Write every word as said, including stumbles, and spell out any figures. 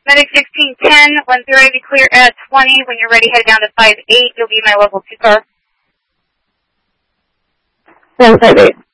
Medic sixteen ten, one zero, be clear at twenty. When you're ready, head down to five eight. You'll be my level two car. Down five eight.